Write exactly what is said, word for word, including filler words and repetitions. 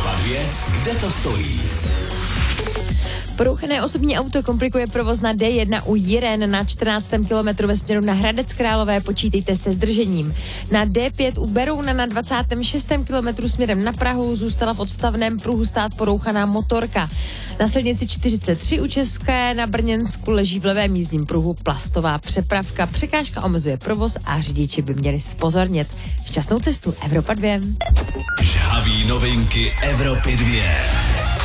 Evropa dva, kde to stojí? Porouchané osobní auto komplikuje provoz na D jedna u Jiren na čtrnáctém kilometru ve směru na Hradec Králové, počítejte se zdržením. Na D pět u Berouna na dvacátém šestém kilometru směrem na Prahu zůstala v odstavném pruhu stát porouchaná motorka. Na silnici čtyřicet tři u České na Brněnsku leží v levém jízdním pruhu plastová přepravka. Překážka omezuje provoz a řidiči by měli zpozornět. Včasnou cestu Evropa dva. Žhaví novinky Evropy dva.